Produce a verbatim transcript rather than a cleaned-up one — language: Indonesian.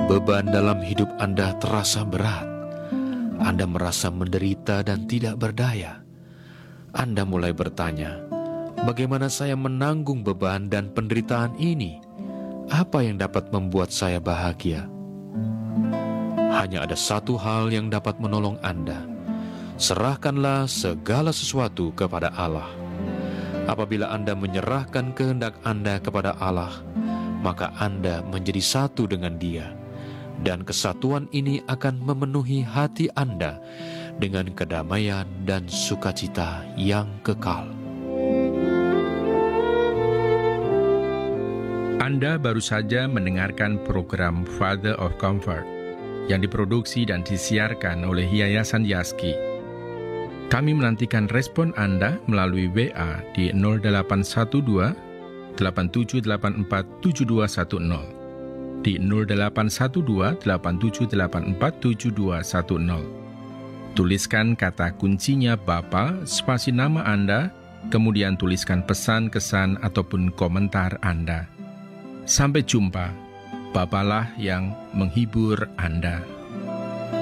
beban dalam hidup Anda terasa berat. Anda merasa menderita dan tidak berdaya. Anda mulai bertanya, bagaimana saya menanggung beban dan penderitaan ini? Apa yang dapat membuat saya bahagia? Hanya ada satu hal yang dapat menolong Anda. Serahkanlah segala sesuatu kepada Allah. Apabila Anda menyerahkan kehendak Anda kepada Allah, maka Anda menjadi satu dengan Dia. Dan kesatuan ini akan memenuhi hati Anda dengan kedamaian dan sukacita yang kekal. Anda baru saja mendengarkan program Father of Comfort yang diproduksi dan disiarkan oleh Yayasan Yaski. Kami menantikan respon Anda melalui W A di nol delapan satu dua, delapan tujuh delapan empat, tujuh dua satu nol. Di nol delapan satu dua, delapan tujuh delapan empat, tujuh dua satu nol. Tuliskan kata kuncinya Bapa, spasi nama Anda, kemudian tuliskan pesan, kesan, ataupun komentar Anda. Sampai jumpa, Bapalah yang menghibur Anda.